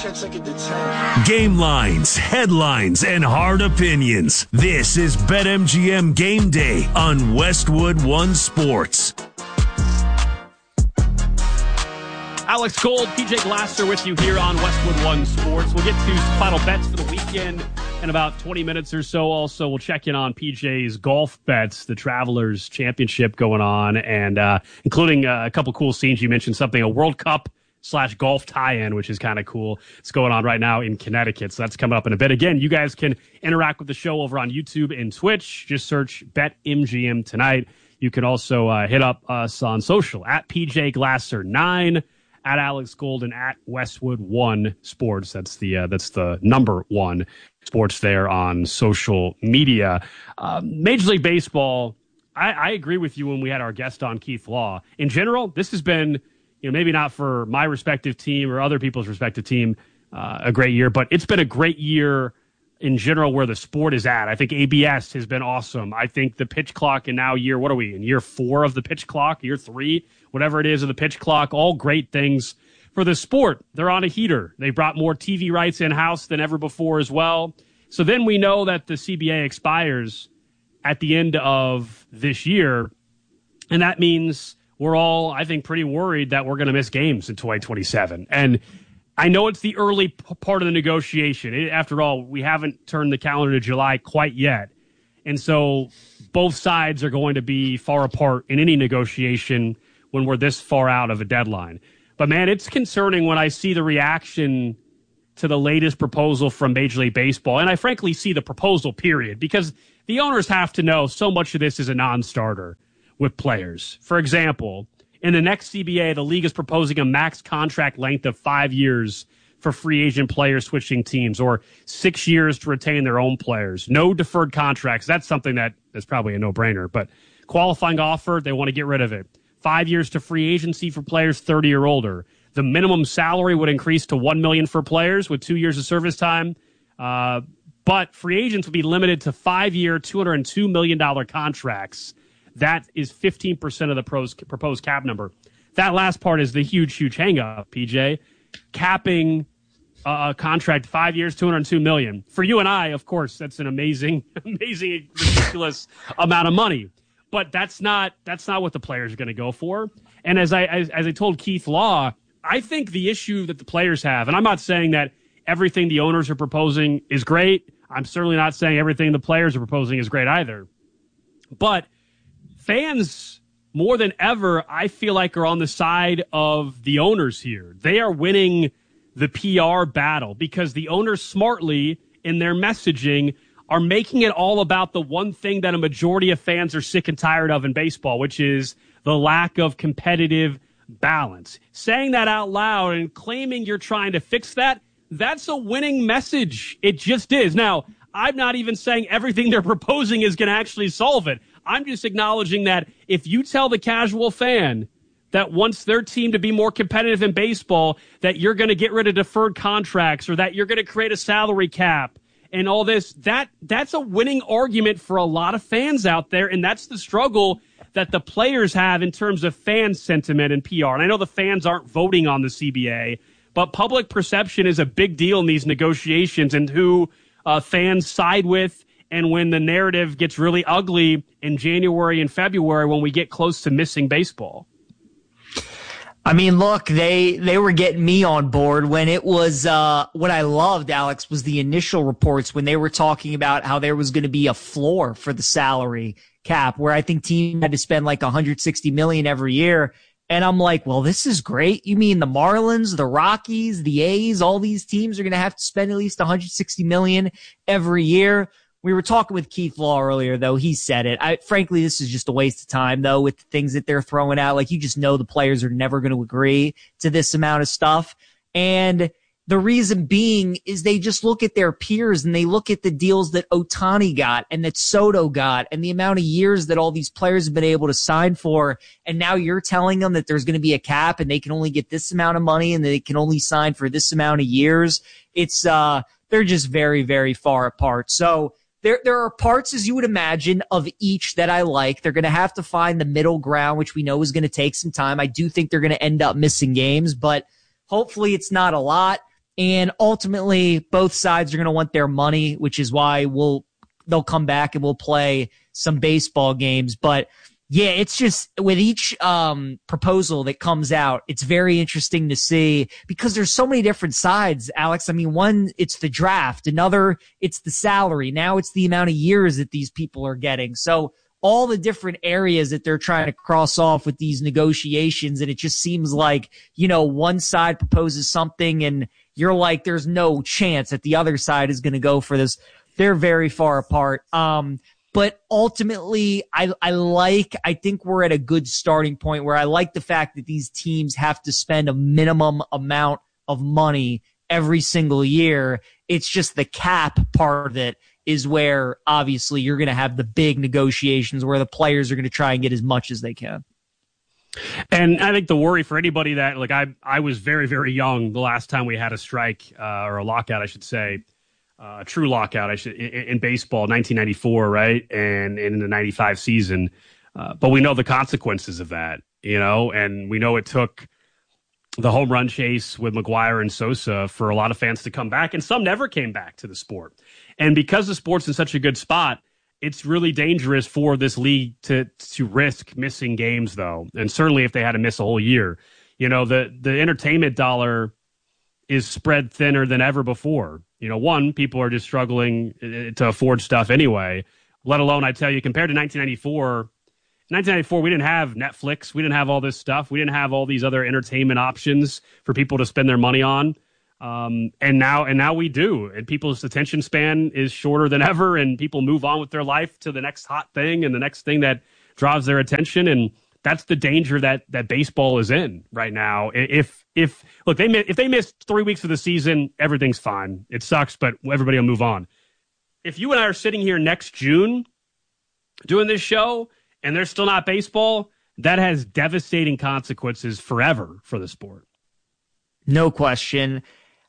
Game lines, headlines, and hard opinions. This is BetMGM Game Day on Westwood One Sports. Alex Gold, PJ Glasser with you here on Westwood One Sports. We'll get to final bets for the weekend in about 20 minutes or so. Also, we'll check in on PJ's golf bets, the Travelers Championship going on, and including a couple cool scenes. You mentioned something, a World Cup / golf tie-in, which is kind of cool. It's going on right now in Connecticut, so that's coming up in a bit. Again, you guys can interact with the show over on YouTube and Twitch. Just search BetMGM tonight. You can also hit up us on social at PJ Glasser 9. At Alex Golden, at Westwood One Sports. That's the number one sports there on social media. Major League Baseball, I agree with you when we had our guest on, Keith Law. In general, this has been, maybe not for my respective team or other people's respective team, a great year, but it's been a great year in general where the sport is at. I think ABS has been awesome. I think the pitch clock, and now what are we, in year 4 of the pitch clock, year 3? Whatever it is of the pitch clock, all great things for the sport. They're on a heater. They brought more TV rights in-house than ever before as well. So then we know that the CBA expires at the end of this year, and that means we're all, I think, pretty worried that we're going to miss games in 2027. And I know it's the early part of the negotiation. After all, we haven't turned the calendar to July quite yet. And so both sides are going to be far apart in any negotiation when we're this far out of a deadline. But, man, it's concerning when I see the reaction to the latest proposal from Major League Baseball. And I frankly see the proposal, period, because the owners have to know so much of this is a non-starter with players. For example, in the next CBA, the league is proposing a max contract length of 5 years for free agent players switching teams, or 6 years to retain their own players. No deferred contracts. That's something that's probably a no-brainer. But qualifying offer, they want to get rid of it. 5 years to free agency for players 30 or older. The minimum salary would increase to $1 million for players with 2 years of service time. But free agents would be limited to 5-year, $202 million contracts. That is 15% of the proposed cap number. That last part is the huge, huge hang-up, PJ. Capping a contract 5 years, $202 million. For you and I, of course, that's an amazing, ridiculous amount of money. But that's not what the players are going to go for. And as I told Keith Law, I think the issue that the players have, and I'm not saying that everything the owners are proposing is great. I'm certainly not saying everything the players are proposing is great either. But fans, more than ever, I feel like are on the side of the owners here. They are winning the PR battle because the owners smartly in their messaging are making it all about the one thing that a majority of fans are sick and tired of in baseball, which is the lack of competitive balance. Saying that out loud and claiming you're trying to fix that, that's a winning message. It just is. Now, I'm not even saying everything they're proposing is going to actually solve it. I'm just acknowledging that if you tell the casual fan that wants their team to be more competitive in baseball, that you're going to get rid of deferred contracts or that you're going to create a salary cap and all this, that's a winning argument for a lot of fans out there, and that's the struggle that the players have in terms of fan sentiment and PR. And I know the fans aren't voting on the CBA, but public perception is a big deal in these negotiations and who fans side with, and when the narrative gets really ugly in January and February when we get close to missing baseball. I mean, look, they were getting me on board when it was, what I loved, Alex, was the initial reports when they were talking about how there was going to be a floor for the salary cap where I think teams had to spend like $160 million every year. And I'm like, well, this is great. You mean the Marlins, the Rockies, the A's, all these teams are going to have to spend at least $160 million every year. We were talking with Keith Law earlier, though. He said it. Frankly, this is just a waste of time, though, with the things that they're throwing out. Like, you just know the players are never going to agree to this amount of stuff. And the reason being is they just look at their peers and they look at the deals that Ohtani got and that Soto got and the amount of years that all these players have been able to sign for. And now you're telling them that there's going to be a cap and they can only get this amount of money and they can only sign for this amount of years. It's, they're just very, very far apart. So, There are parts, as you would imagine, of each that I like. They're going to have to find the middle ground, which we know is going to take some time. I do think they're going to end up missing games, but hopefully it's not a lot. And ultimately, both sides are going to want their money, which is why they'll come back and we'll play some baseball games. But yeah, it's just with each proposal that comes out, it's very interesting to see because there's so many different sides, Alex. I mean, one, it's the draft. Another, it's the salary. Now it's the amount of years that these people are getting. So all the different areas that they're trying to cross off with these negotiations. And it just seems like, one side proposes something and you're like, there's no chance that the other side is going to go for this. They're very far apart. But ultimately, I think we're at a good starting point where I like the fact that these teams have to spend a minimum amount of money every single year. It's just the cap part of it is where obviously you're going to have the big negotiations where the players are going to try and get as much as they can. And I think the worry for anybody that, like, I was very, very young the last time we had a strike or a lockout, I should say. A true lockout, in baseball, 1994, right, and in the 95 season. But we know the consequences of that, and we know it took the home run chase with McGwire and Sosa for a lot of fans to come back, and some never came back to the sport. And because the sport's in such a good spot, it's really dangerous for this league to risk missing games, though, and certainly if they had to miss a whole year. The entertainment dollar is spread thinner than ever before. One, people are just struggling to afford stuff anyway, let alone, I tell you, compared to 1994, we didn't have Netflix. We didn't have all this stuff. We didn't have all these other entertainment options for people to spend their money on. And now we do. And people's attention span is shorter than ever, and people move on with their life to the next hot thing and the next thing that draws their attention. And that's the danger that baseball is in right now. If they miss 3 weeks of the season, everything's fine. It sucks, but everybody will move on. If you and I are sitting here next June doing this show and there's still not baseball, that has devastating consequences forever for the sport. No question.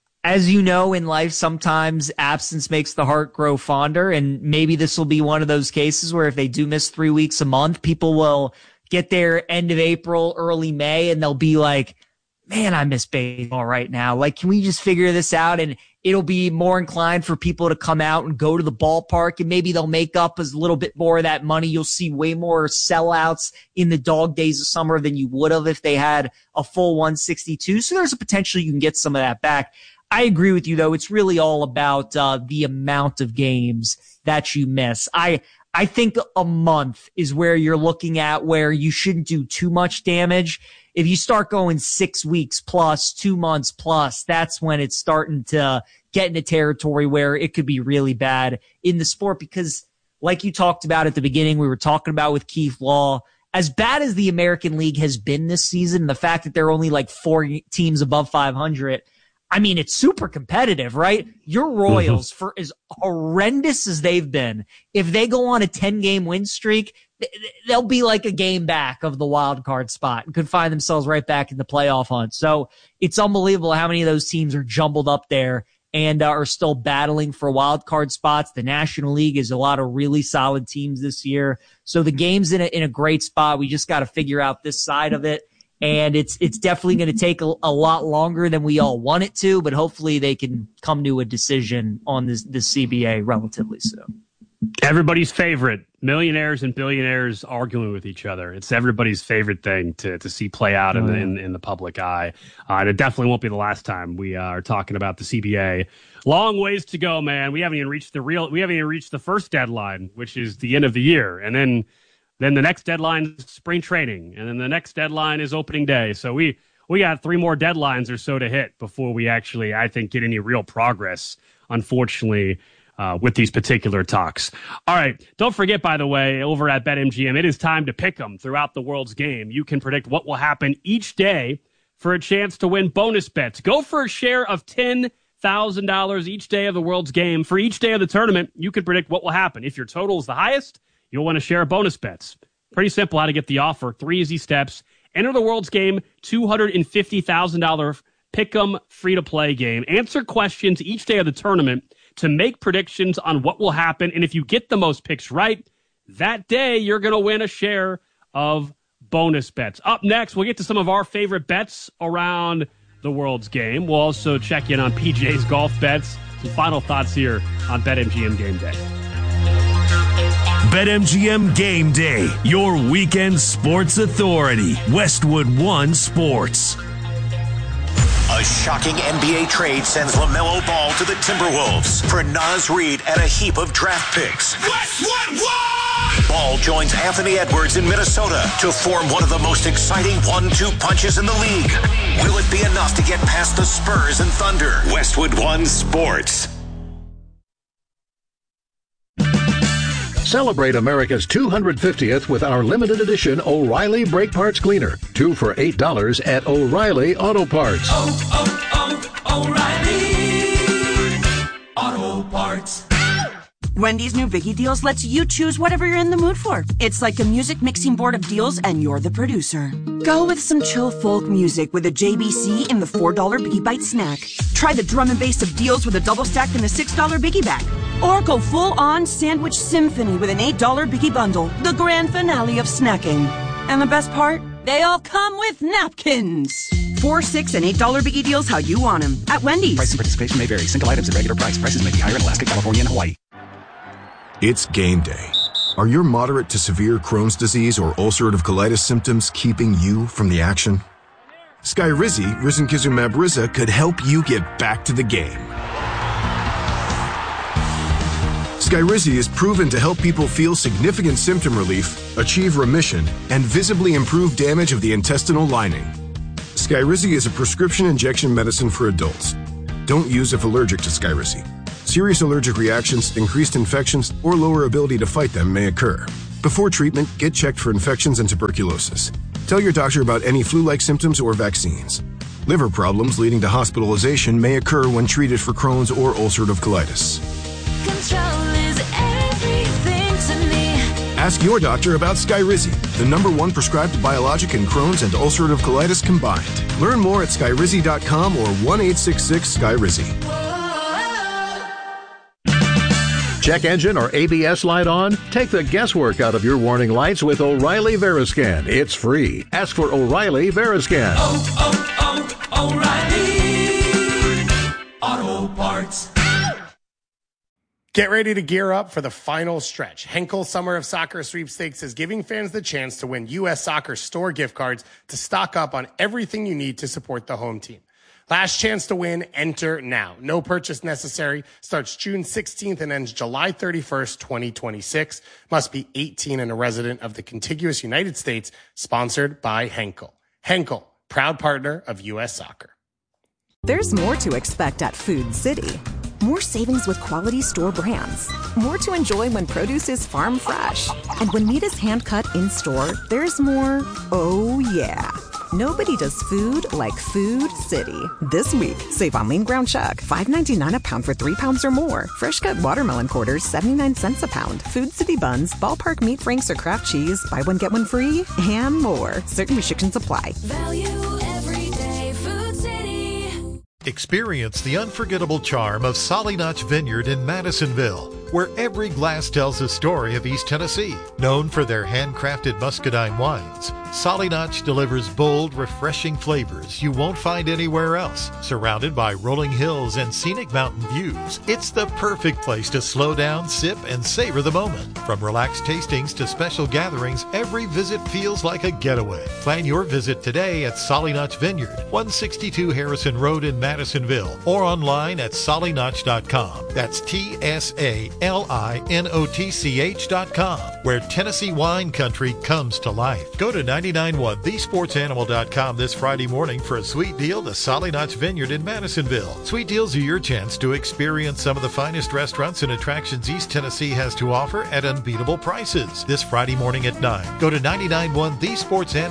As you know, in life, sometimes absence makes the heart grow fonder, and maybe this will be one of those cases where if they do miss 3 weeks a month, people will get there end of April, early May, and they'll be like, man, I miss baseball right now. Like, can we just figure this out? And it'll be more inclined for people to come out and go to the ballpark, and maybe they'll make up a little bit more of that money. You'll see way more sellouts in the dog days of summer than you would have if they had a full 162. So there's a potential you can get some of that back. I agree with you, though. It's really all about the amount of games that you miss. I think a month is where you're looking at where you shouldn't do too much damage. If you start going 6 weeks plus, 2 months plus, that's when it's starting to get into territory where it could be really bad in the sport because, like you talked about at the beginning, we were talking about with Keith Law, as bad as the American League has been this season, the fact that there are only like 4 teams above 500, I mean, it's super competitive, right? Your Royals, for as horrendous as they've been, if they go on a 10-game win streak, they'll be like a game back of the wild card spot and could find themselves right back in the playoff hunt. So it's unbelievable how many of those teams are jumbled up there and are still battling for wild card spots. The National League is a lot of really solid teams this year. So the game's in a great spot. We just got to figure out this side of it. And it's definitely going to take a lot longer than we all want it to, but hopefully they can come to a decision on this CBA relatively soon. Everybody's favorite, millionaires and billionaires arguing with each other. It's everybody's favorite thing to see play out in the public eye. And it definitely won't be the last time we are talking about the CBA. Long ways to go, man. We haven't even reached the first deadline, which is the end of the year. And then the next deadline is spring training. And then the next deadline is opening day. So we got 3 more deadlines or so to hit before we actually, I think, get any real progress, unfortunately, with these particular talks. All right. Don't forget, by the way, over at BetMGM, it is time to pick them throughout the world's game. You can predict what will happen each day for a chance to win bonus bets. Go for a share of $10,000 each day of the world's game. For each day of the tournament, you can predict what will happen. If your total is the highest, you'll want to share bonus bets. Pretty simple how to get the offer. 3 easy steps. Enter the world's game, $250,000 pick'em free-to-play game. Answer questions each day of the tournament to make predictions on what will happen. And if you get the most picks right, that day you're going to win a share of bonus bets. Up next, we'll get to some of our favorite bets around the world's game. We'll also check in on PJ's golf bets. Some final thoughts here on BetMGM Game Day. BetMGM Game Day, your weekend sports authority. Westwood One Sports. A shocking NBA trade sends LaMelo Ball to the Timberwolves for Naz Reid and a heap of draft picks. Westwood One! Ball joins Anthony Edwards in Minnesota to form one of the most exciting 1-2 punches in the league. Will it be enough to get past the Spurs and Thunder? Westwood One Sports. Celebrate America's 250th with our limited edition O'Reilly Brake Parts Cleaner. 2 for $8 at O'Reilly Auto Parts. O'Reilly Auto Parts. Wendy's new Biggie Deals lets you choose whatever you're in the mood for. It's like a music mixing board of deals and you're the producer. Go with some chill folk music with a JBC in the $4 Biggie Bite snack. Try the drum and bass of deals with a double stack in the $6 Biggie Bag. Or go full-on sandwich symphony with an $8 Biggie Bundle, the grand finale of snacking. And the best part? They all come with napkins. $4, $6, and $8 Biggie Deals how you want them at Wendy's. Price and participation may vary. Single items at regular price. Prices may be higher in Alaska, California, and Hawaii. It's game day. Are your moderate to severe Crohn's disease or ulcerative colitis symptoms keeping you from the action? Skyrizi, risankizumab Riza, could help you get back to the game. Skyrizi is proven to help people feel significant symptom relief, achieve remission, and visibly improve damage of the intestinal lining. Skyrizi is a prescription injection medicine for adults. Don't use if allergic to Skyrizi. Serious allergic reactions, increased infections, or lower ability to fight them may occur. Before treatment, get checked for infections and tuberculosis. Tell your doctor about any flu-like symptoms or vaccines. Liver problems leading to hospitalization may occur when treated for Crohn's or ulcerative colitis. Control is everything to me. Ask your doctor about Skyrizi, the #1 prescribed biologic in Crohn's and ulcerative colitis combined. Learn more at skyrizi.com or 1-866-SKYRIZI. Check engine or ABS light on? Take the guesswork out of your warning lights with O'Reilly Veriscan. It's free. Ask for O'Reilly Veriscan. O'Reilly Auto Parts. Get ready to gear up for the final stretch. Henkel Summer of Soccer Sweepstakes is giving fans the chance to win U.S. Soccer store gift cards to stock up on everything you need to support the home team. Last chance to win, enter now. No purchase necessary. Starts June 16th and ends July 31st, 2026. Must be 18 and a resident of the contiguous United States. Sponsored by Henkel. Henkel, proud partner of U.S. Soccer. There's more to expect at Food City. More savings with quality store brands. More to enjoy when produce is farm fresh. And when meat is hand-cut in-store, there's more, oh yeah. Nobody does food like Food City. This week, save on lean ground chuck, $5.99 a pound for 3 pounds or more. Fresh cut watermelon quarters, 79 cents a pound. Food City buns, ballpark meat franks or craft cheese, buy one, get one free, and more. Certain restrictions apply. Value every day, Food City. Experience the unforgettable charm of Solly Notch Vineyard in Madisonville, where every glass tells a story of East Tennessee. Known for their handcrafted muscadine wines, Solly Notch delivers bold, refreshing flavors you won't find anywhere else. Surrounded by rolling hills and scenic mountain views, it's the perfect place to slow down, sip, and savor the moment. From relaxed tastings to special gatherings, every visit feels like a getaway. Plan your visit today at Solly Notch Vineyard, 162 Harrison Road in Madisonville, or online at sollynotch.com. That's TSALINOTCH.com, where Tennessee wine country comes to life. Go to 991thesportsanimal.com this Friday morning for a sweet deal to Solly Notch Vineyard in Madisonville. Sweet deals are your chance to experience some of the finest restaurants and attractions East Tennessee has to offer at unbeatable prices. This Friday morning at 9. Go to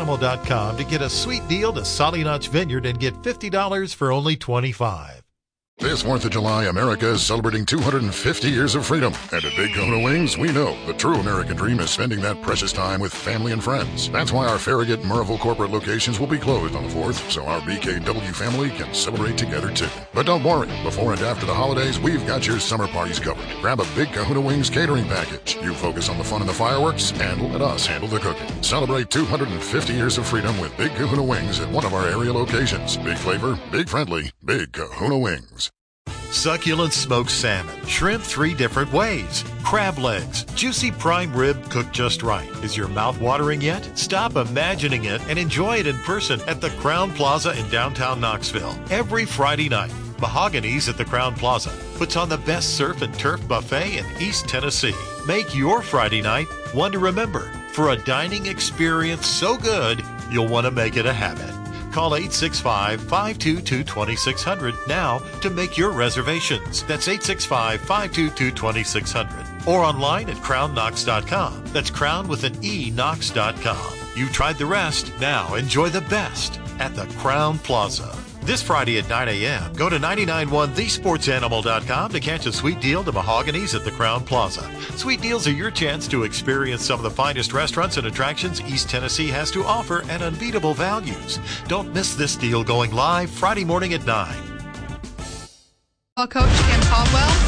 991thesportsanimal.com to get a sweet deal to Solly Notch Vineyard and get $50 for only $25. This 4th of July, America is celebrating 250 years of freedom. And at Big Kahuna Wings, we know the true American dream is spending that precious time with family and friends. That's why our Farragut and Murrayville corporate locations will be closed on the 4th, so our BKW family can celebrate together too. But don't worry, before and after the holidays, we've got your summer parties covered. Grab a Big Kahuna Wings catering package. You focus on the fun and the fireworks, and let us handle the cooking. Celebrate 250 years of freedom with Big Kahuna Wings at one of our area locations. Big flavor, big friendly, Big Kahuna Wings. Succulent smoked salmon, shrimp 3 different ways, crab legs, juicy prime rib cooked just right. Is your mouth watering yet? Stop imagining it and enjoy it in person at the Crown Plaza in downtown Knoxville. Every Friday night, Mahogany's at the Crown Plaza puts on the best surf and turf buffet in East Tennessee. Make your Friday night one to remember for a dining experience so good you'll want to make it a habit. Call 865-522-2600 now to make your reservations. That's 865-522-2600. Or online at crownknox.com. That's crown with an E, knox.com. You've tried the rest. Now enjoy the best at the Crown Plaza. This Friday at 9 a.m., go to 991thesportsanimal.com to catch a sweet deal to Mahogany's at the Crown Plaza. Sweet deals are your chance to experience some of the finest restaurants and attractions East Tennessee has to offer at unbeatable values. Don't miss this deal going live Friday morning at 9. Coach Ken Caldwell.